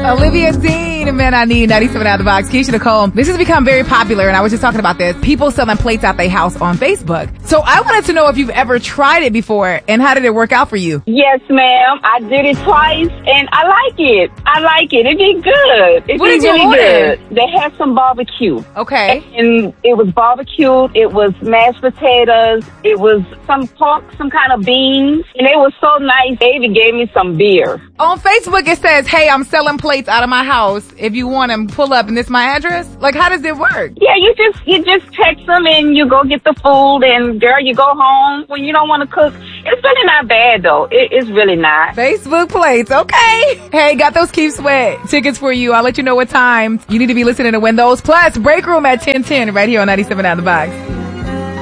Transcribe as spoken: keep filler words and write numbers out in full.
Olivia Dean, Man I Need, ninety-seven Out of the Box. Keisha Nicole. This has become very popular, and I was just talking about this. People selling plates out their house on Facebook. So I wanted to know if you've ever tried it before, and how did it work out for you? Yes, ma'am. I did it twice, and I like it. I like it. It did good. It What did did you really order? good. They had some barbecue. Okay. And it was barbecued. It was mashed potatoes. It was some pork, some kind of beans. And it was so nice. They even gave me some beer. On Facebook, it says, hey, I'm selling plates out of my house. If you want them, pull up, and this is my address. Like, how does it work? Yeah, you just you just text them and you go get the food, and girl, you go home when you don't want to cook. It's really not bad though. It, it's really not. Facebook plates, okay. Hey, got those Keep Sweat tickets for you. I'll let you know what time you need to be listening to win those. Plus, break room at ten ten right here on ninety-seven Out of the Box.